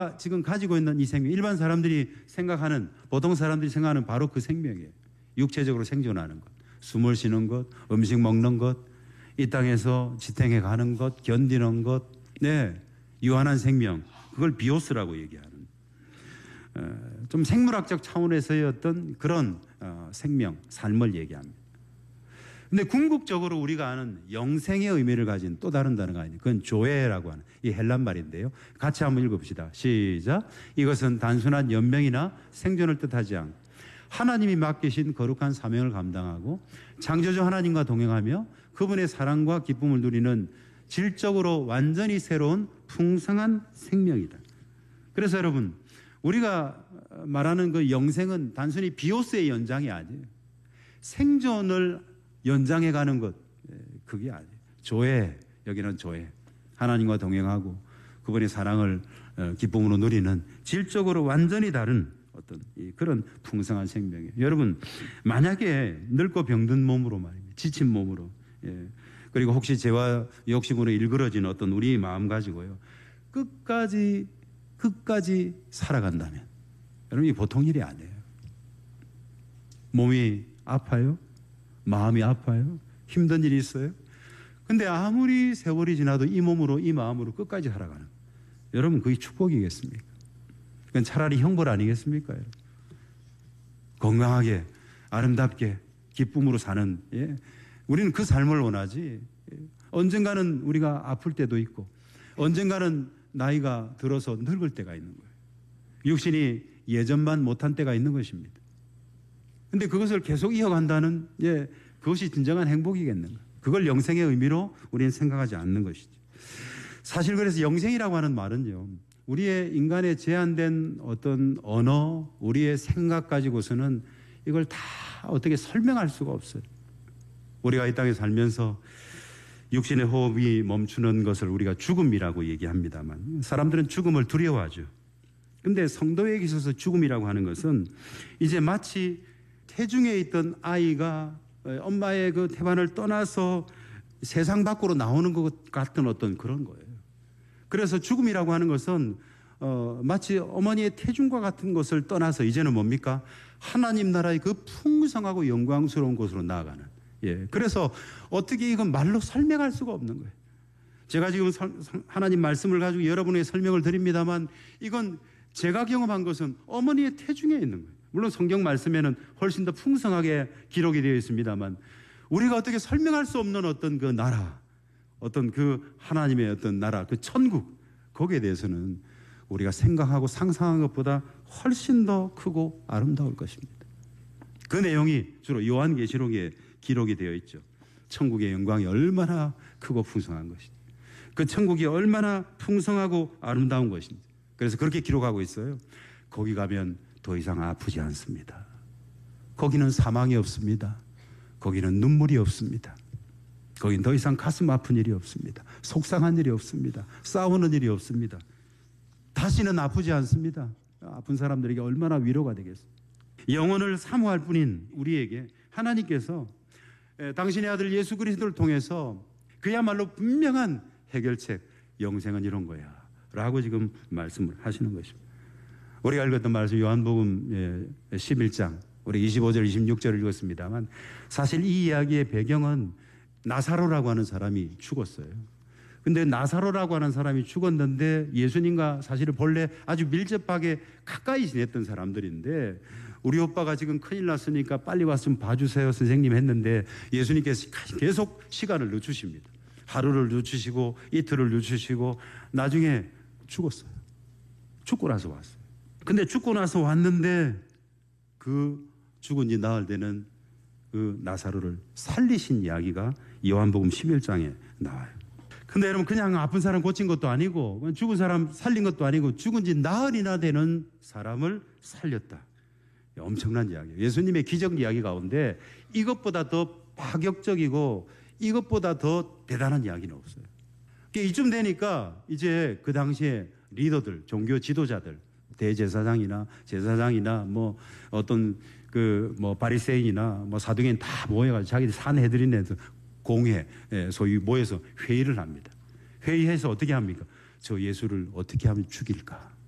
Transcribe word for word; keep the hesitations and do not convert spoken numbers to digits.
지금 가지고 있는 이 생명, 일반 사람들이 생각하는, 보통 사람들이 생각하는 바로 그 생명이에요. 육체적으로 생존하는 것, 숨을 쉬는 것, 음식 먹는 것, 이 땅에서 지탱해 가는 것, 견디는 것, 네, 유한한 생명, 그걸 비오스라고 얘기하는, 어, 좀 생물학적 차원에서의 어떤 그런 어, 생명, 삶을 얘기합니다. 근데 궁극적으로 우리가 아는 영생의 의미를 가진 또 다른 단어가 아니에요. 그건 조에라고 하는 이 헬란 말인데요. 같이 한번 읽어봅시다. 시작. 이것은 단순한 연명이나 생존을 뜻하지 않고 하나님이 맡기신 거룩한 사명을 감당하고 창조주 하나님과 동행하며 그분의 사랑과 기쁨을 누리는 질적으로 완전히 새로운 풍성한 생명이다. 그래서 여러분, 우리가 말하는 그 영생은 단순히 비오스의 연장이 아니에요. 생존을 연장해 가는 것, 그게 아니에요. 조회, 여기는 조회. 하나님과 동행하고 그분의 사랑을 기쁨으로 누리는 질적으로 완전히 다른 어떤 그런 풍성한 생명이에요. 여러분, 만약에 늙고 병든 몸으로 말입니다. 지친 몸으로. 예. 그리고 혹시 죄와 욕심으로 일그러진 어떤 우리의 마음 가지고요. 끝까지, 끝까지 살아간다면. 여러분, 이 보통 일이 아니에요. 몸이 아파요? 마음이 아파요? 힘든 일이 있어요? 근데 아무리 세월이 지나도 이 몸으로 이 마음으로 끝까지 살아가는, 여러분 그게 축복이겠습니까? 그건 차라리 형벌 아니겠습니까? 여러분? 건강하게 아름답게 기쁨으로 사는, 예? 우리는 그 삶을 원하지. 예? 언젠가는 우리가 아플 때도 있고 언젠가는 나이가 들어서 늙을 때가 있는 거예요. 육신이 예전만 못한 때가 있는 것입니다. 근데 그것을 계속 이어간다는, 예, 그것이 진정한 행복이겠는가? 그걸 영생의 의미로 우리는 생각하지 않는 것이죠. 사실 그래서 영생이라고 하는 말은요, 우리의 인간의 제한된 어떤 언어, 우리의 생각 가지고서는 이걸 다 어떻게 설명할 수가 없어요. 우리가 이 땅에 살면서 육신의 호흡이 멈추는 것을 우리가 죽음이라고 얘기합니다만 사람들은 죽음을 두려워하죠. 근데 성도에게 있어서 죽음이라고 하는 것은 이제 마치 태중에 있던 아이가 엄마의 그 태반을 떠나서 세상 밖으로 나오는 것 같은 어떤 그런 거예요. 그래서 죽음이라고 하는 것은 어, 마치 어머니의 태중과 같은 것을 떠나서 이제는 뭡니까? 하나님 나라의 그 풍성하고 영광스러운 곳으로 나아가는. 예. 그래서 어떻게 이건 말로 설명할 수가 없는 거예요. 제가 지금 설, 하나님 말씀을 가지고 여러분에게 설명을 드립니다만 이건 제가 경험한 것은 어머니의 태중에 있는 거예요. 물론 성경 말씀에는 훨씬 더 풍성하게 기록이 되어 있습니다만 우리가 어떻게 설명할 수 없는 어떤 그 나라, 어떤 그 하나님의 어떤 나라, 그 천국, 거기에 대해서는 우리가 생각하고 상상한 것보다 훨씬 더 크고 아름다울 것입니다. 그 내용이 주로 요한계시록에 기록이 되어 있죠. 천국의 영광이 얼마나 크고 풍성한 것인지, 그 천국이 얼마나 풍성하고 아름다운 것인지. 그래서 그렇게 기록하고 있어요. 거기 가면 더 이상 아프지 않습니다. 거기는 사망이 없습니다. 거기는 눈물이 없습니다. 거기는 더 이상 가슴 아픈 일이 없습니다. 속상한 일이 없습니다. 싸우는 일이 없습니다. 다시는 아프지 않습니다. 아픈 사람들에게 얼마나 위로가 되겠습니까? 영혼을 사모할 뿐인 우리에게 하나님께서 당신의 아들 예수 그리스도를 통해서 그야말로 분명한 해결책, 영생은 이런 거야 라고 지금 말씀을 하시는 것입니다. 우리가 읽었던 말씀 요한복음 십일 장 우리 이십오 절 이십육 절을 읽었습니다만 사실 이 이야기의 배경은 나사로라고 하는 사람이 죽었어요. 근데 나사로라고 하는 사람이 죽었는데 예수님과 사실은 본래 아주 밀접하게 가까이 지냈던 사람들인데 우리 오빠가 지금 큰일 났으니까 빨리 와서 좀 봐주세요 선생님 했는데 예수님께서 계속 시간을 늦추십니다. 하루를 늦추시고 이틀을 늦추시고 나중에 죽었어요. 죽고 나서 왔어요. 근데 죽고 나서 왔는데 그 죽은 지 나흘 되는 그 나사로를 살리신 이야기가 요한복음 십일 장에 나와요. 근데 여러분 그냥 아픈 사람 고친 것도 아니고 죽은 사람 살린 것도 아니고 죽은 지 나흘이나 되는 사람을 살렸다. 엄청난 이야기예요. 예수님의 기적 이야기 가운데 이것보다 더 파격적이고 이것보다 더 대단한 이야기는 없어요. 이쯤 되니까 이제 그 당시에 리더들, 종교 지도자들, 대제사장이나 제사장이나 뭐 어떤 그 뭐 바리새인이나 뭐 사두개인 다 모여가지고 자기들 산헤드린 애들 공회 소위 모여서 회의를 합니다. 회의해서 어떻게 합니까? 저 예수를 어떻게 하면 죽일까?